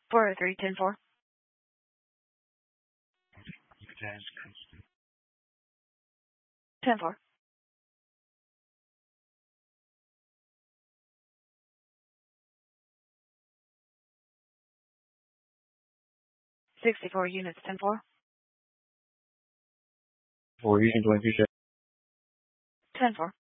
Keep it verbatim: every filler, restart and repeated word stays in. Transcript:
four oh three, ten four. ten four. sixty-four units, ten four. For using twenty-two. ten four.